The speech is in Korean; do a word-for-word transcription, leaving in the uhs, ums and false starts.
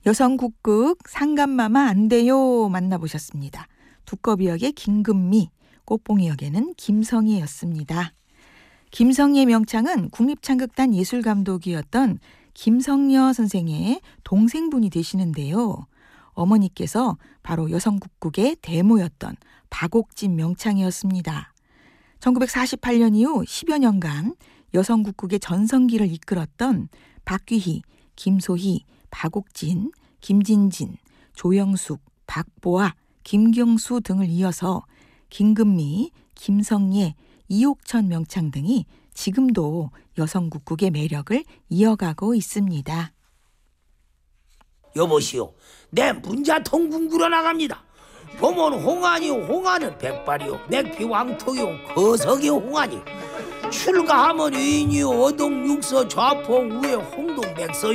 여성국극 상감마마 안 돼요 만나보셨습니다. 두꺼비 역의 김금미, 꽃봉이 역에는 김성희였습니다. 김성희의 명창은 국립창극단 예술감독이었던 김성여 선생의 동생분이 되시는데요. 어머니께서 바로 여성국극의 대모였던 박옥진 명창이었습니다. 천구백사십팔 년 이후 십여 년간 여성국극의 전성기를 이끌었던 박귀희, 김소희, 박옥진, 김진진, 조영숙, 박보아, 김경수 등을 이어서 김금미, 김성예, 이옥천 명창 등이 지금도 여성국극의 매력을 이어가고 있습니다. 여보시오, 내 문자통 궁구러 나갑니다. 봄은 홍안이요, 홍안은 백발이요, 맥피 왕토요, 거석이 홍안이. 출가하면 의인이요, 어동 육서 좌포 우에 홍동 백서요.